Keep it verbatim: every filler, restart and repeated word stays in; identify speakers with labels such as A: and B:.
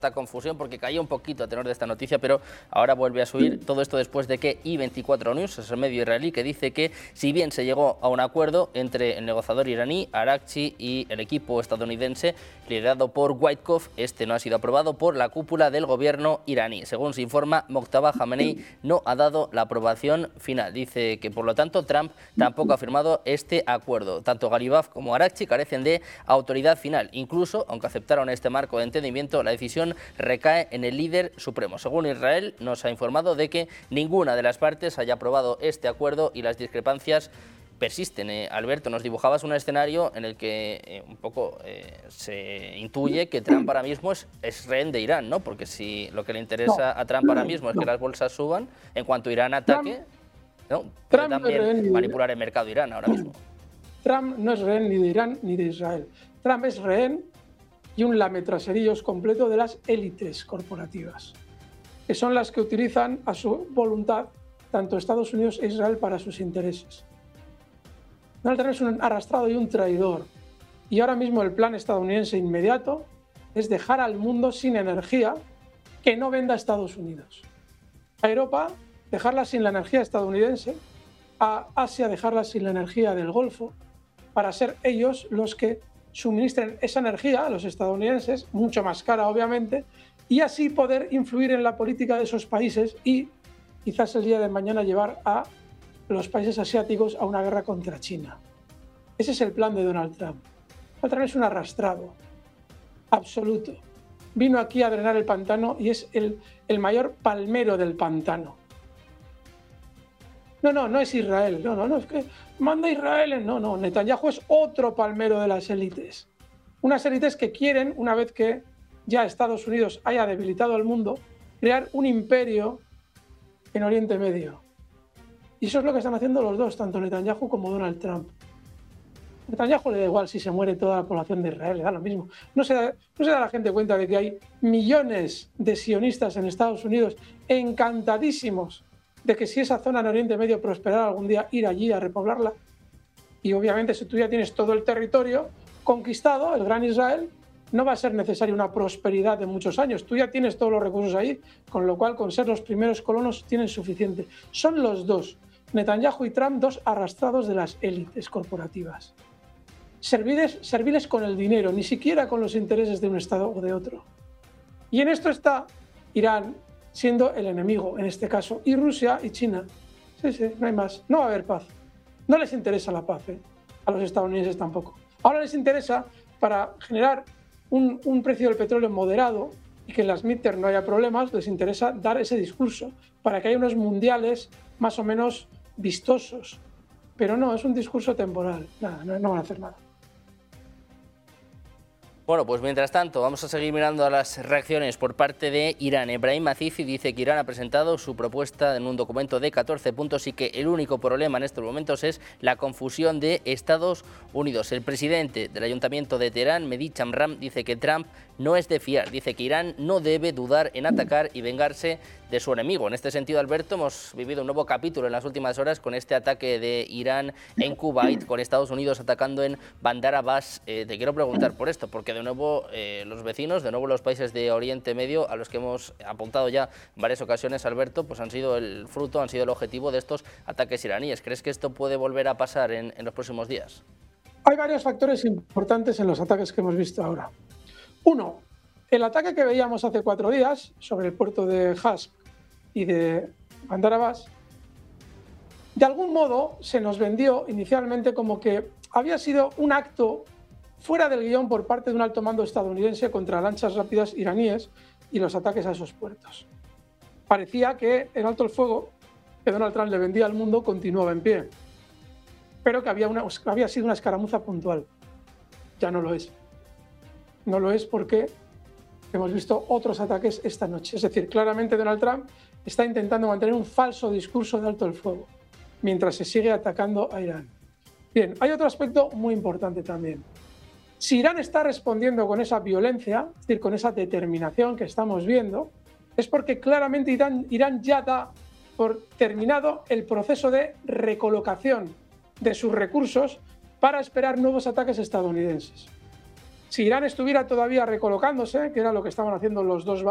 A: esta confusión porque caía un poquito a tenor de esta noticia, pero ahora vuelve a subir. Todo esto después de que I veinticuatro News, es el medio israelí, que dice que si bien se llegó a un acuerdo entre el negociador iraní, Arakchi, y el equipo estadounidense liderado por Witkoff, este no ha sido aprobado por la cúpula del gobierno iraní. Según se informa, Mojtaba Khamenei no ha dado la aprobación final. Dice que, por lo tanto, Trump tampoco ha firmado este acuerdo. Tanto Garibaf como Arakchi carecen de autoridad final. Incluso, aunque aceptaron este marco de entendimiento, la decisión recae en el líder supremo. Según Israel, nos ha informado de que ninguna de las partes haya aprobado este acuerdo y las discrepancias persisten. Eh, Alberto, nos dibujabas un escenario en el que eh, un poco eh, se intuye que Trump ahora mismo es, es rehén de Irán, ¿no? Porque si lo que le interesa a Trump ahora mismo es que las bolsas suban, en cuanto Irán ataque, ¿no? Puede también manipular el mercado de Irán ahora mismo.
B: Trump no es rehén ni de Irán ni de Israel. Trump es rehén y un lametraserillos completo de las élites corporativas, que son las que utilizan a su voluntad tanto Estados Unidos e Israel para sus intereses. Donald Trump es un arrastrado y un traidor, y ahora mismo el plan estadounidense inmediato es dejar al mundo sin energía que no venda a Estados Unidos. A Europa, dejarla sin la energía estadounidense, a Asia, dejarla sin la energía del Golfo, para ser ellos los que suministren esa energía a los estadounidenses, mucho más cara obviamente, y así poder influir en la política de esos países y quizás el día de mañana llevar a los países asiáticos a una guerra contra China. Ese es el plan de Donald Trump. Donald Trump es un arrastrado absoluto. Vino aquí a drenar el pantano y es el, el mayor palmero del pantano. No, no, no es Israel, no, no, no, es que manda Israel, no, no, Netanyahu es otro palmero de las élites. Unas élites que quieren, una vez que ya Estados Unidos haya debilitado al mundo, crear un imperio en Oriente Medio. Y eso es lo que están haciendo los dos, tanto Netanyahu como Donald Trump. Netanyahu le da igual si se muere toda la población de Israel, le da lo mismo. No se da, no se da la gente cuenta de que hay millones de sionistas en Estados Unidos encantadísimos de que si esa zona en Oriente Medio prosperara algún día, ir allí a repoblarla. Y obviamente si tú ya tienes todo el territorio conquistado, el gran Israel, no va a ser necesaria una prosperidad de muchos años. Tú ya tienes todos los recursos ahí, con lo cual con ser los primeros colonos tienen suficiente. Son los dos, Netanyahu y Trump, dos arrastrados de las élites corporativas. Serviles, serviles con el dinero, ni siquiera con los intereses de un Estado o de otro. Y en esto está Irán siendo el enemigo, en este caso, y Rusia y China. Sí, sí, no hay más. No va a haber paz. No les interesa la paz, ¿eh? A los estadounidenses tampoco. Ahora les interesa, para generar un, un precio del petróleo moderado y que en las midterm no haya problemas, les interesa dar ese discurso para que haya unos mundiales más o menos vistosos. Pero no, es un discurso temporal. Nada, no, no van a hacer nada.
A: Bueno, pues mientras tanto vamos a seguir mirando a las reacciones por parte de Irán. Ebrahim Azizi dice que Irán ha presentado su propuesta en un documento de catorce puntos y que el único problema en estos momentos es la confusión de Estados Unidos. El presidente del Ayuntamiento de Teherán, Mehdi Chamram, dice que Trump no es de fiar. Dice que Irán no debe dudar en atacar y vengarse de su enemigo. En este sentido, Alberto, hemos vivido un nuevo capítulo en las últimas horas con este ataque de Irán en Kuwait, con Estados Unidos atacando en Bandar Abbas. Eh, te quiero preguntar por esto, porque de nuevo eh, los vecinos, de nuevo los países de Oriente Medio, a los que hemos apuntado ya en varias ocasiones, Alberto, pues han sido el fruto, han sido el objetivo de estos ataques iraníes. ¿Crees que esto puede volver a pasar en, en los próximos días?
B: Hay varios factores importantes en los ataques que hemos visto ahora. Uno, el ataque que veíamos hace cuatro días sobre el puerto de Hask y de Bandar Abbas, de algún modo se nos vendió inicialmente como que había sido un acto fuera del guión por parte de un alto mando estadounidense contra lanchas rápidas iraníes y los ataques a esos puertos. Parecía que el alto el fuego que Donald Trump le vendía al mundo continuaba en pie, pero que había, una, había sido una escaramuza puntual. Ya no lo es. No lo es porque hemos visto otros ataques esta noche. Es decir, claramente Donald Trump está intentando mantener un falso discurso de alto el fuego mientras se sigue atacando a Irán. Bien, hay otro aspecto muy importante también. Si Irán está respondiendo con esa violencia, es decir, con esa determinación que estamos viendo, es porque claramente Irán, Irán ya da por terminado el proceso de recolocación de sus recursos para esperar nuevos ataques estadounidenses. Si Irán estuviera todavía recolocándose, que era lo que estaban haciendo los dos